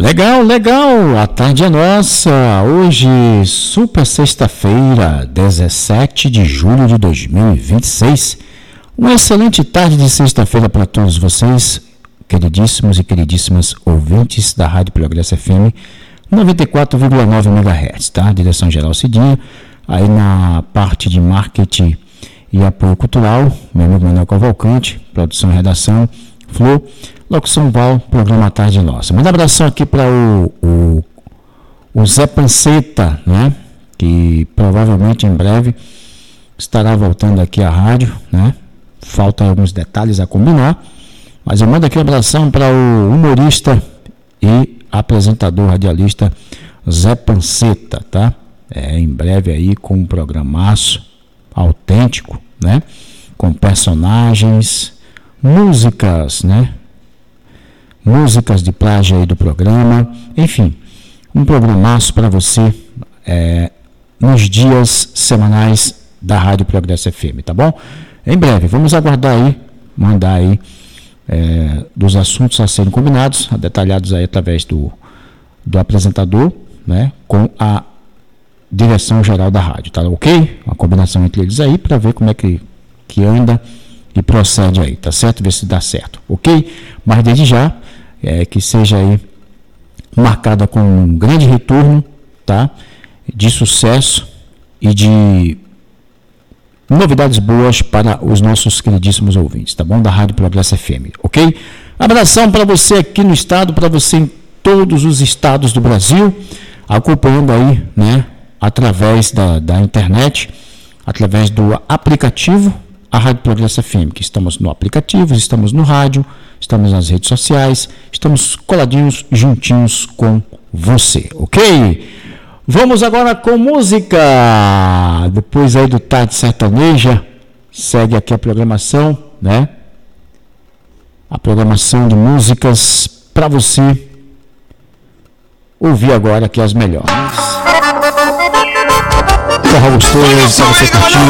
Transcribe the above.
Legal, legal, a tarde é nossa. Hoje, super sexta-feira, 17 de julho de 2026. Uma excelente tarde de sexta-feira para todos vocês, queridíssimos e queridíssimas ouvintes da Rádio Progresso FM 94,9 MHz, tá? Direção Geral Cidinha, aí na parte de marketing e apoio cultural, meu amigo Manuel Cavalcante, produção e redação, Flor, locução Val, programa Tarde Nossa. Manda abração aqui para o Zé Panceta, né? Que provavelmente em breve estará voltando aqui à rádio, né? Faltam alguns detalhes a combinar, mas eu mando aqui um abração para o humorista e apresentador radialista Zé Panceta, tá? Em breve aí com um programaço autêntico, né? Com personagens, músicas, né? Músicas de plágio aí do programa, enfim, um programaço para você nos dias semanais da Rádio Progresso FM, tá bom? Em breve, vamos aguardar aí, mandar aí dos assuntos a serem combinados, detalhados aí através do apresentador, né? Com a direção geral da rádio, tá ok? Uma combinação entre eles aí para ver como é que anda e procede aí, tá certo? Ver se dá certo, ok? Mas desde já, que seja aí marcada com um grande retorno, tá? De sucesso e de novidades boas para os nossos queridíssimos ouvintes, tá bom? Da Rádio Progresso FM, ok? Abração para você aqui no estado, para você em todos os estados do Brasil, acompanhando aí, né? Através da internet, através do aplicativo, a Rádio Progresso FM, que estamos no aplicativo, estamos no rádio, estamos nas redes sociais, estamos coladinhos, juntinhos com você, ok? Vamos agora com música, depois aí do Tarde Sertaneja, segue aqui a programação, né? A programação de músicas para você ouvir agora aqui as melhores. Forró gostoso, para você curtir.